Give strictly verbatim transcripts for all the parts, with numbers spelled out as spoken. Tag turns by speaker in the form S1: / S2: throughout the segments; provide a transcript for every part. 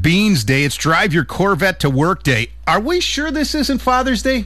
S1: Beans Day. It's Drive Your Corvette to Work Day. Are we sure this isn't Father's Day?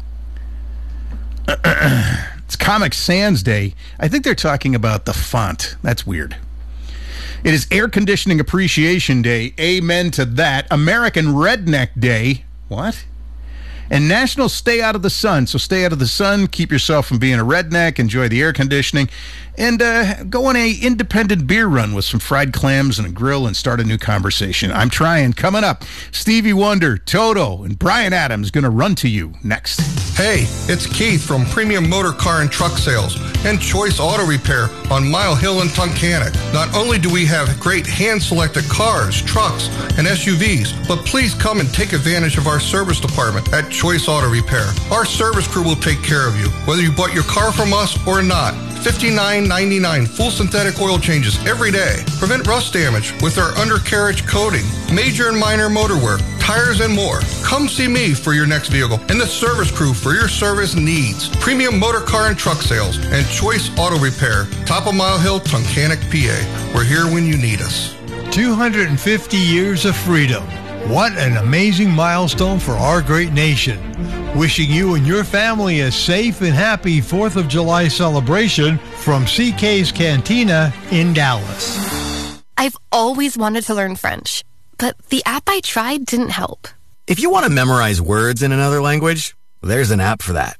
S1: It's Comic Sans Day. I think they're talking about the font. That's weird. It is Air Conditioning Appreciation Day. Amen to that. American Redneck Day. What? And National Stay Out of the Sun. So stay out of the sun, keep yourself from being a redneck, enjoy the air conditioning, and uh, go on a independent beer run with some fried clams and a grill and start a new conversation. I'm trying. Coming up, Stevie Wonder, Toto, and Bryan Adams going to run to you next.
S2: Hey, it's Keith from Premium Motor Car and Truck Sales and Choice Auto Repair on Mile Hill and Tunkhannock. Not only do we have great hand-selected cars, trucks, and S U Vs, but please come and take advantage of our service department at Choice Auto Repair. Our service crew will take care of you, whether you bought your car from us or not. fifty-nine ninety-nine full synthetic oil changes every day. Prevent rust damage with our undercarriage coating, major and minor motor work, tires, and more. Come see me for your next vehicle and the service crew for your service needs. Premium Motor Car and Truck Sales and Choice Auto Repair, top of Mile Hill, Tunkhannock, P A. We're here when you need us.
S3: two hundred fifty years of freedom. What an amazing milestone for our great nation. Wishing you and your family a safe and happy fourth of July celebration from C K's Cantina in Dallas.
S4: I've always wanted to learn French, but the app I tried didn't help.
S5: If you want to memorize words in another language, there's an app for that.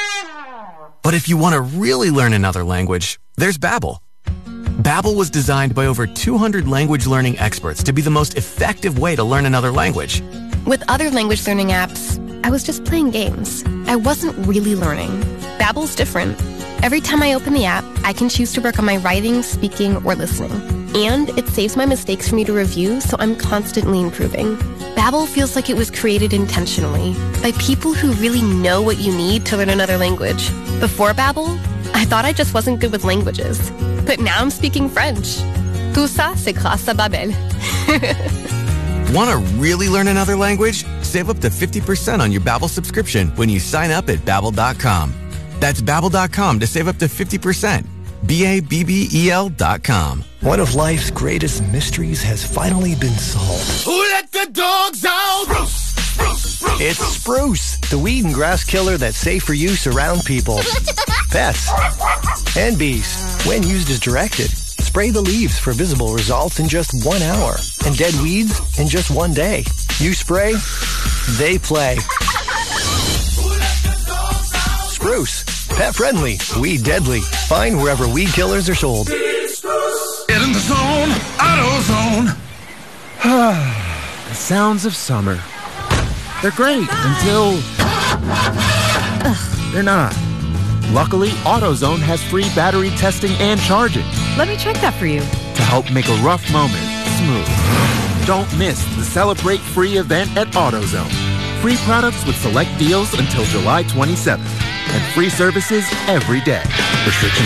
S5: But if you want to really learn another language, there's Babbel. Babbel was designed by over two hundred language learning experts to be the most effective way to learn another language.
S4: With other language learning apps, I was just playing games. I wasn't really learning. Babbel's different. Every time I open the app, I can choose to work on my writing, speaking, or listening. And it saves my mistakes for me to review, so I'm constantly improving. Babbel feels like it was created intentionally by people who really know what you need to learn another language. Before Babbel, I thought I just wasn't good with languages. But now I'm speaking French. Tout ça, c'est grâce à Babbel.
S5: Want to really learn another language? Save up to fifty percent on your Babbel subscription when you sign up at Babbel dot com. That's Babbel dot com to save up to fifty percent. B A B B E L dot com.
S6: One of life's greatest mysteries has finally been solved.
S7: Who let the dogs out? Spruce, spruce, spruce,
S6: it's Spruce, the weed and grass killer that's safe for use around people, pets, and bees. When used as directed, spray the leaves for visible results in just one hour and dead weeds in just one day. You spray, they play. Spruce, pet friendly, weed deadly. Find wherever weed killers are sold.
S7: Get in the zone, AutoZone.
S8: The sounds of summer. They're great until they're not. Luckily, AutoZone has free battery testing and charging.
S9: Let me check that for you.
S8: To help make a rough moment smooth. Don't miss the Celebrate Free event at AutoZone. Free products with select deals until July twenty-seventh. And free services every day. Restrictions